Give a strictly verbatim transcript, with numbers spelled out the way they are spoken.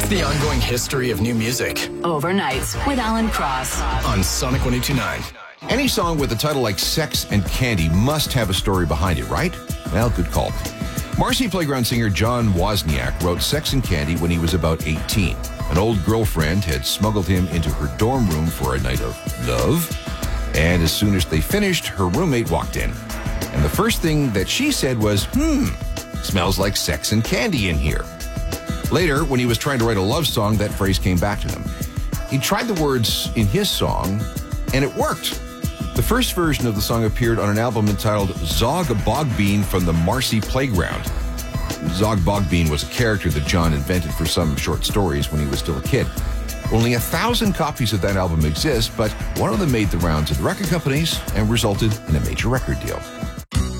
It's the ongoing history of new music. Overnights with Alan Cross. On Sonic one oh two point nine. Any song with a title like Sex and Candy must have a story behind it, right? Well, good call. Marcy Playground singer John Wozniak wrote Sex and Candy when he was about eighteen. An old girlfriend had smuggled him into her dorm room for a night of love, and as soon as they finished, her roommate walked in. And the first thing that she said was, hmm, smells like sex and candy in here. Later, when he was trying to write a love song, that phrase came back to him. He tried the words in his song, and it worked. The first version of the song appeared on an album entitled Zog Bogbean from the Marcy Playground. Zog Bogbean was a character that John invented for some short stories when he was still a kid. Only a thousand copies of that album exist, but one of them made the rounds of the record companies and resulted in a major record deal.